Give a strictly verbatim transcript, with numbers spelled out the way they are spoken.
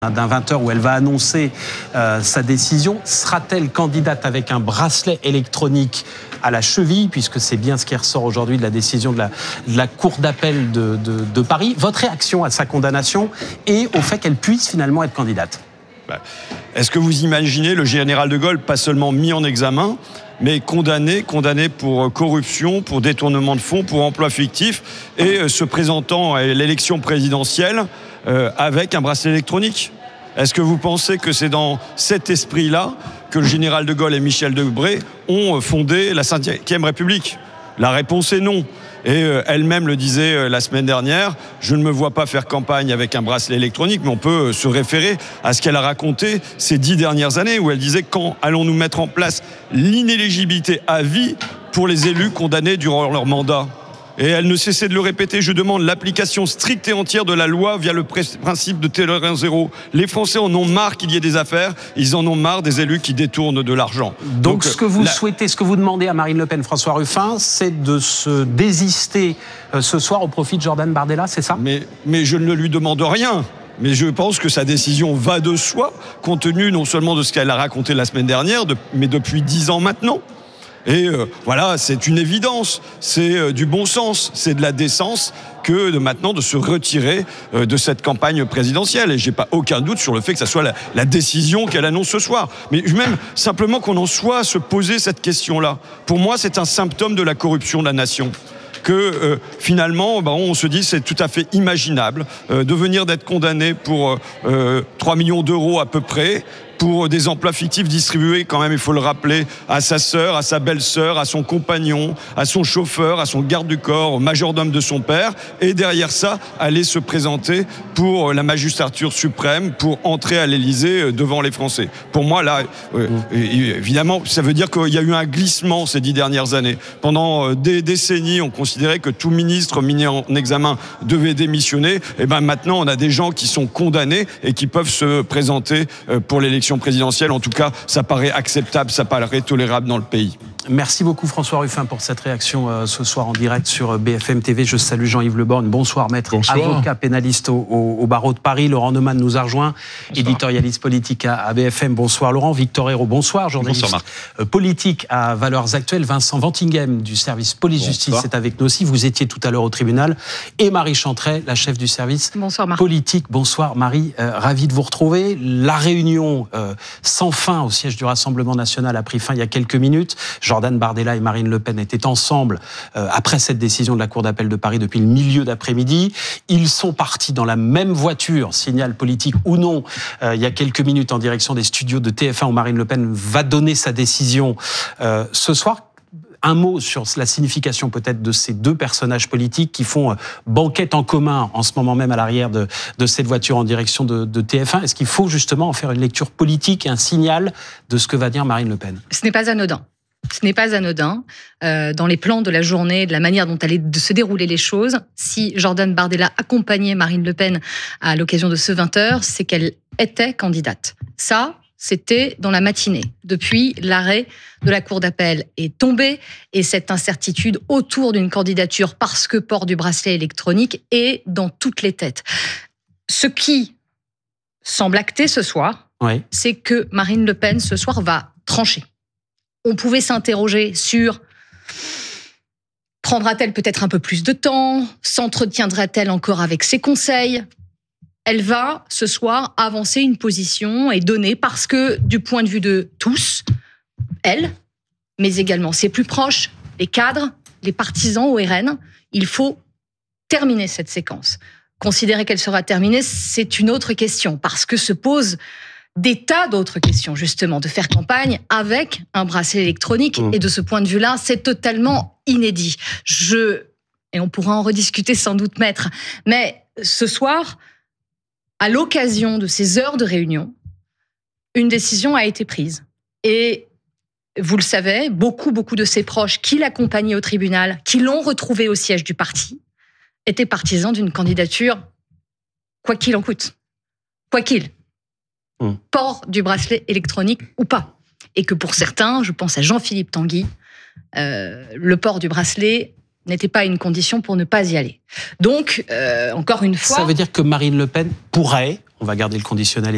d'un vingt heures où elle va annoncer euh, sa décision. Sera-t-elle candidate avec un bracelet électronique à la cheville, puisque c'est bien ce qui ressort aujourd'hui de la décision de la, de la Cour d'appel de, de, de Paris. Votre réaction à sa condamnation et au fait qu'elle puisse finalement être candidate? Est-ce que vous imaginez le général de Gaulle pas seulement mis en examen, mais condamné, condamné pour corruption, pour détournement de fonds, pour emploi fictif, et euh, se présentant à l'élection présidentielle euh, avec un bracelet électronique? Est-ce que vous pensez que c'est dans cet esprit-là que le général de Gaulle et Michel Debré ont fondé la cinquième République? La réponse est non. Et euh, elle-même le disait euh, la semaine dernière, je ne me vois pas faire campagne avec un bracelet électronique, mais on peut euh, se référer à ce qu'elle a raconté ces dix dernières années, où elle disait quand allons-nous mettre en place l'inéligibilité à vie pour les élus condamnés durant leur mandat? Et elle ne cessait de le répéter, je demande l'application stricte et entière de la loi via le principe de tolérance zéro. Les Français en ont marre qu'il y ait des affaires, ils en ont marre des élus qui détournent de l'argent. Donc, Donc ce que vous la... souhaitez, ce que vous demandez à Marine Le Pen, François Ruffin, c'est de se désister euh, ce soir au profit de Jordan Bardella, c'est ça? mais, mais je ne lui demande rien. Mais je pense que sa décision va de soi, compte tenu non seulement de ce qu'elle a raconté la semaine dernière, de, mais depuis dix ans maintenant. Et euh, voilà, c'est une évidence, c'est euh, du bon sens, c'est de la décence que de maintenant de se retirer euh, de cette campagne présidentielle. Et j'ai pas aucun doute sur le fait que ça soit la, la décision qu'elle annonce ce soir. Mais même simplement qu'on en soit à se poser cette question-là. Pour moi, c'est un symptôme de la corruption de la nation. Que euh, finalement, bah, on se dit c'est tout à fait imaginable euh, de venir d'être condamné pour euh, trois millions d'euros à peu près, pour des emplois fictifs distribués, quand même, il faut le rappeler, à sa sœur, à sa belle-sœur, à son compagnon, à son chauffeur, à son garde du corps, au majordome de son père, et derrière ça, aller se présenter pour la magistrature suprême, pour entrer à l'Élysée devant les Français. Pour moi, là, euh, évidemment, ça veut dire qu'il y a eu un glissement ces dix dernières années. Pendant des décennies, on considérait que tout ministre mis en examen devait démissionner. Et ben maintenant, on a des gens qui sont condamnés et qui peuvent se présenter pour l'élection présidentielle. En tout cas, ça paraît acceptable, ça paraît tolérable dans le pays. Merci beaucoup François Ruffin pour cette réaction euh, ce soir en direct sur B F M T V. Je salue Jean-Yves Le Borgne. Bonsoir maître, Bonsoir. Avocat pénaliste au, au, au barreau de Paris. Laurent Neumann nous a rejoint, bonsoir. Éditorialiste politique à, à B F M. Bonsoir Laurent. Victor Hérault, bonsoir. Journaliste bonsoir, euh, politique à Valeurs Actuelles. Vincent Vantinghem du service police-justice est avec nous aussi. Vous étiez tout à l'heure au tribunal. Et Marie Chantret, la chef du service bonsoir, politique. Bonsoir Marie, euh, ravi de vous retrouver. La réunion euh, sans fin au siège du Rassemblement national a pris fin il y a quelques minutes. Jordan Bardella et Marine Le Pen étaient ensemble euh, après cette décision de la Cour d'appel de Paris depuis le milieu d'après-midi. Ils sont partis dans la même voiture, signal politique ou non, euh, il y a quelques minutes en direction des studios de T F un où Marine Le Pen va donner sa décision euh, ce soir. Un mot sur la signification peut-être de ces deux personnages politiques qui font banquette en commun en ce moment même à l'arrière de, de cette voiture en direction de, de T F un. Est-ce qu'il faut justement en faire une lecture politique et un signal de ce que va dire Marine Le Pen? Ce n'est pas anodin. Ce n'est pas anodin. Euh, dans les plans de la journée, de la manière dont allaient se dérouler les choses, si Jordan Bardella accompagnait Marine Le Pen à l'occasion de ce vingt heures, c'est qu'elle était candidate. Ça, c'était dans la matinée. Depuis, l'arrêt de la Cour d'appel est tombé et cette incertitude autour d'une candidature parce que port du bracelet électronique est dans toutes les têtes. Ce qui semble acté ce soir, oui. c'est que Marine Le Pen, ce soir, va trancher. On pouvait s'interroger sur prendra-t-elle peut-être un peu plus de temps? S'entretiendra-t-elle encore avec ses conseils? Elle va, ce soir, avancer une position et donner, parce que du point de vue de tous, elle, mais également ses plus proches, les cadres, les partisans au R N, il faut terminer cette séquence. Considérer qu'elle sera terminée, c'est une autre question, parce que se posent des tas d'autres questions, justement, de faire campagne avec un bracelet électronique. Mmh. Et de ce point de vue-là, c'est totalement inédit. Je, et on pourra en rediscuter sans doute, maître, mais ce soir, à l'occasion de ces heures de réunion, une décision a été prise. Et vous le savez, beaucoup, beaucoup de ses proches qui l'accompagnaient au tribunal, qui l'ont retrouvé au siège du parti, étaient partisans d'une candidature, quoi qu'il en coûte. Quoi qu'il. Mmh. Port du bracelet électronique ou pas. Et que pour certains, je pense à Jean-Philippe Tanguy, euh, le port du bracelet n'était pas une condition pour ne pas y aller. Donc, euh, encore une fois... Ça veut dire que Marine Le Pen pourrait, on va garder le conditionnel